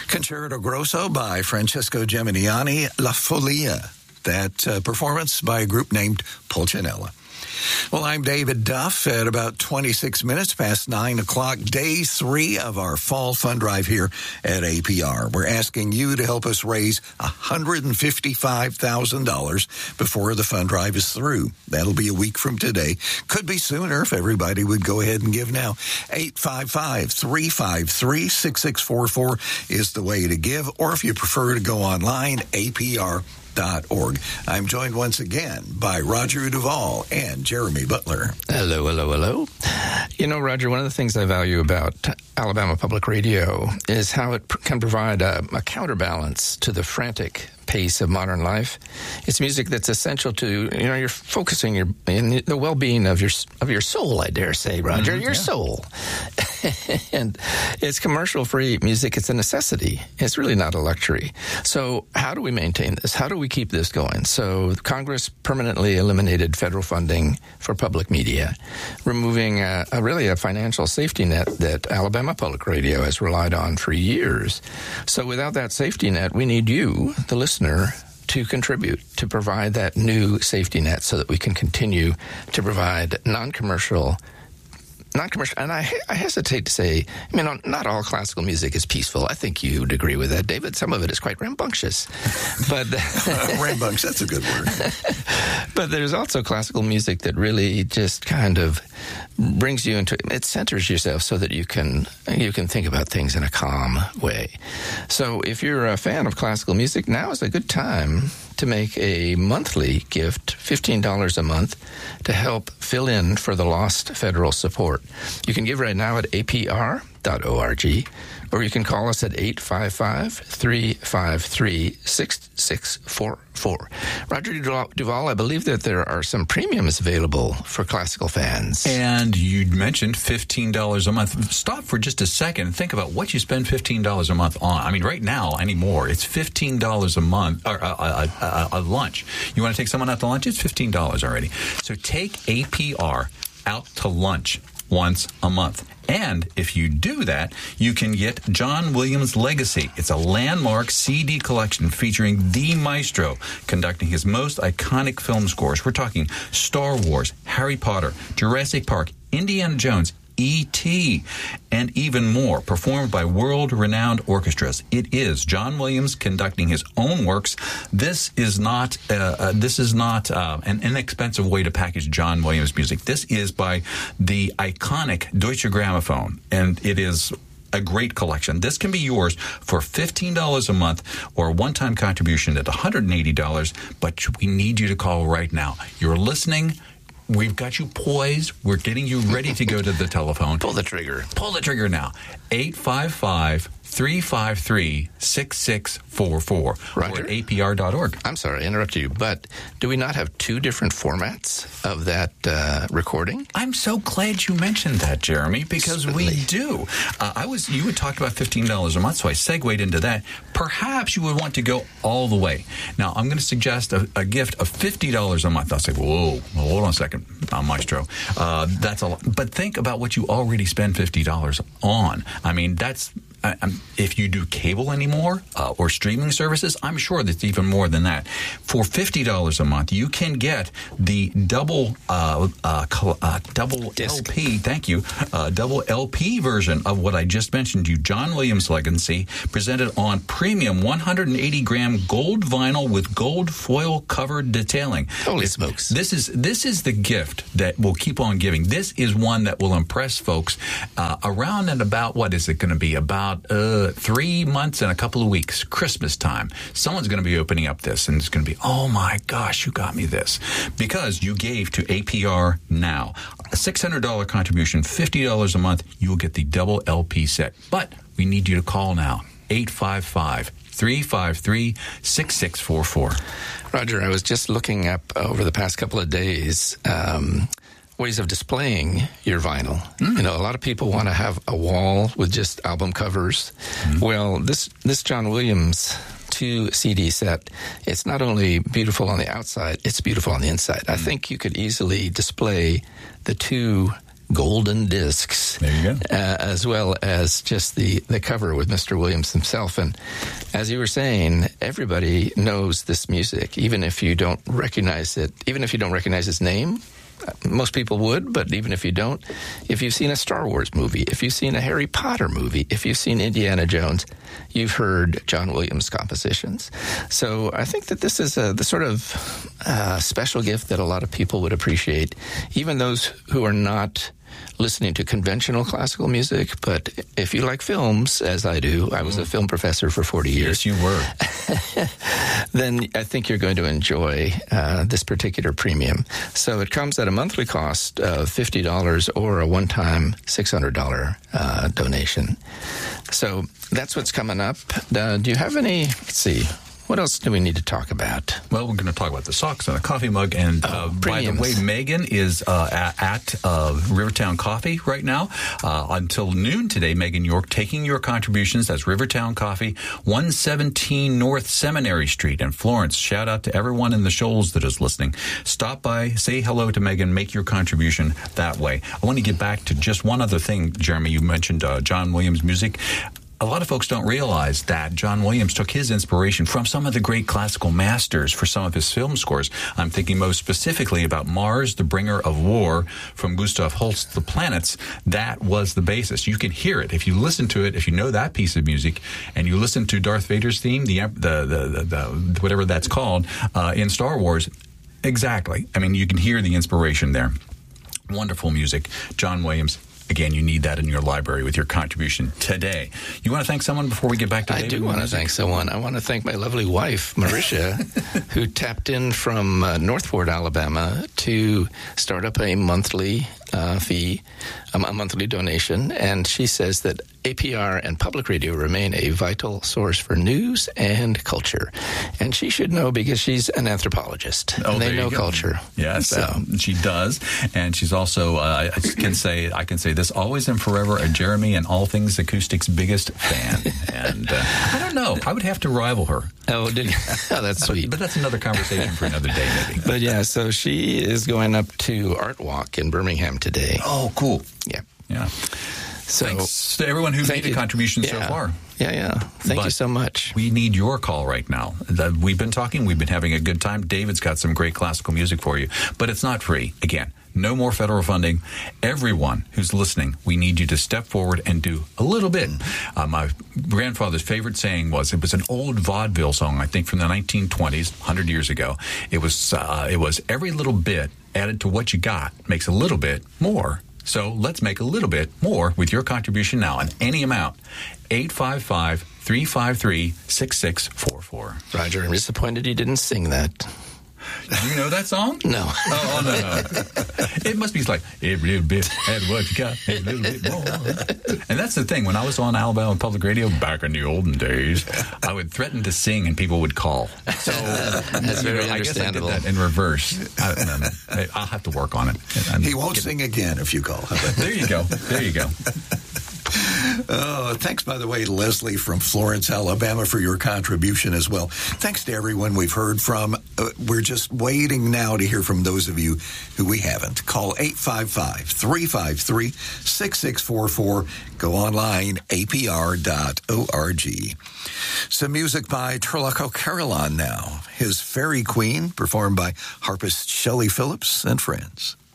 Concerto Grosso by Francesco Geminiani, La Follia. That performance by a group named Pulcinella. Well, I'm David Duff at about 26 minutes past 9 o'clock, day 3 of our fall fund drive here at APR. We're asking you to help us raise $155,000 before the fund drive is through. That'll be a week from today. Could be sooner if everybody would go ahead and give now. 855-353-6644 is the way to give, or if you prefer to go online, APR.org. I'm joined once again by Roger Duvall and Jeremy Butler. Hello, hello, hello. You know, Roger, one of the things I value about Alabama Public Radio is how it can provide a counterbalance to the frantic pace of modern life. It's music that's essential to, you know, you're focusing in the well-being of your soul, I dare say, Roger, your soul. And it's commercial-free music. It's a necessity. It's really not a luxury. So how do we maintain this? How do we keep this going? So Congress permanently eliminated federal funding for public media, removing really a financial safety net that Alabama Public Radio has relied on for years. So without that safety net, we need you, the listener, to contribute, to provide that new safety net so that we can continue to provide non-commercial, and I hesitate to say, I mean, not all classical music is peaceful. I think you'd agree with that, David. Some of it is quite rambunctious. But rambunctious, that's a good word. But there's also classical music that really just kind of brings you into it, centers yourself so that you can think about things in a calm way. So if you're a fan of classical music, now is a good time to make a monthly gift, $15 a month, to help fill in for the lost federal support. You can give right now at apr.org, or you can call us at 855-353-6644. Roger Duvall, I believe that there are some premiums available for classical fans. And you mentioned $15 a month. Stop for just a second and think about what you spend $15 a month on. I mean, right now, anymore, it's $15 a month, or a lunch. You want to take someone out to lunch? It's $15 already. So take APR out to lunch once a month. And if you do that, you can get John Williams' Legacy. It's a landmark CD collection featuring the maestro conducting his most iconic film scores. We're talking Star Wars, Harry Potter, Jurassic Park, Indiana Jones, E.T., and even more, performed by world-renowned orchestras. It is John Williams conducting his own works. This is not an inexpensive way to package John Williams music. This is by the iconic Deutsche Grammophon, and it is a great collection. This can be yours for $15 a month or a one-time contribution at $180, but we need you to call right now. You're listening. We've got you poised. We're getting you ready to go to the telephone. Pull the trigger. Pull the trigger now. 855-353-6644. Roger. Or at apr.org. I'm sorry, I interrupted you, but do we not have two different formats of that recording? I'm so glad you mentioned that, Jeremy, because we do. You had talked about $15 a month, so I segued into that. Perhaps you would want to go all the way. Now, I'm going to suggest a gift of $50 a month. I'll say, whoa, hold on a second, maestro. That's a lot. But think about what you already spend $50 on. I mean, that's if you do cable anymore or streaming services, I'm sure that's even more than that. For $50 a month, you can get the double disc. LP. Thank you, double LP version of what I just mentioned to you, John Williams' Legacy, presented on premium 180-gram gold vinyl with gold foil covered detailing. Holy smokes! This is the gift that will keep on giving. This is one that will impress folks around and about. What is it going to be about? 3 months and a couple of weeks, Christmas time. Someone's going to be opening up this, and it's going to be, oh my gosh, you got me this. Because you gave to APR now. A $600 contribution, $50 a month, you will get the double LP set. But we need you to call now, 855-353-6644. Roger, I was just looking up over the past couple of days ways of displaying your vinyl. You know, a lot of people want to have a wall with just album covers. Well, this John Williams 2 CD set, it's not only beautiful on the outside, it's beautiful on the inside. I think you could easily display the two golden discs. There you go. As well as just the cover with Mr. Williams himself. And as you were saying, everybody knows this music, even if you don't recognize it, even if you don't recognize his name. Most people would, but even if you don't, if you've seen a Star Wars movie, if you've seen a Harry Potter movie, if you've seen Indiana Jones, you've heard John Williams' compositions. So I think that this is the sort of special gift that a lot of people would appreciate, even those who are not listening to conventional classical music. But if you like films, as I do, I was a film professor for 40 years. Yes, you were. Then I think you're going to enjoy this particular premium. So it comes at a monthly cost of $50 or a one-time $600 donation. So that's what's coming up. Do you have any, let's see, what else do we need to talk about? Well, we're going to talk about the socks and the coffee mug. And by the way, Megan is at Rivertown Coffee right now. Until noon today, Megan York taking your contributions. That's Rivertown Coffee, 117 North Seminary Street in Florence. Shout out to everyone in the Shoals that is listening. Stop by, say hello to Megan, make your contribution that way. I want to get back to just one other thing, Jeremy. You mentioned John Williams' music. A lot of folks don't realize that John Williams took his inspiration from some of the great classical masters for some of his film scores. I'm thinking most specifically about Mars, the Bringer of War from Gustav Holst's The Planets. That was the basis. You can hear it if you listen to it. If you know that piece of music, and you listen to Darth Vader's theme, the whatever that's called in Star Wars. Exactly. I mean, you can hear the inspiration there. Wonderful music, John Williams. Again, you need that in your library with your contribution today. You want to thank someone before we get back to David? I do want to thank someone. I want to thank my lovely wife, Marisha, who tapped in from Northport, Alabama, to start up a monthly fee, a monthly donation. And she says that APR and public radio remain a vital source for news and culture. And she should know because she's an anthropologist. Oh, and they know culture. Yes, so. She does. And she's also, I can say this, always and forever, a Jeremy and all things acoustics biggest fan. And I don't know. I would have to rival her. Oh, did you? Oh, that's sweet. But that's another conversation for another day, maybe. But yeah, so she is going up to Art Walk in Birmingham today. Oh, cool. Yeah. Yeah. So, thanks to everyone who made a contribution so far. Yeah. Thank you so much. We need your call right now. We've been talking. We've been having a good time. David's got some great classical music for you. But it's not free. Again, no more federal funding. Everyone who's listening, we need you to step forward and do a little bit. My grandfather's favorite saying was, it was an old vaudeville song, I think from the 1920s, 100 years ago. It was every little bit added to what you got makes a little bit more. So let's make a little bit more with your contribution now on any amount. 855-353-6644. Roger, I'm disappointed you didn't sing that. Do you know that song? No. Oh, no. It must be like, every little bit, add what you got, a little bit more. And that's the thing. When I was on Alabama Public Radio back in the olden days, I would threaten to sing and people would call. So that's very understandable. I guess I did that in reverse. I'll have to work on it. He won't sing again if you call. There you go. Oh, thanks, by the way, Leslie from Florence, Alabama, for your contribution as well. Thanks to everyone we've heard from. We're just waiting now to hear from those of you who we haven't. Call 855-353-6644. Go online, apr.org. Some music by Turlock O'Carolan now. His Fairy Queen, performed by harpist Shelley Phillips and friends.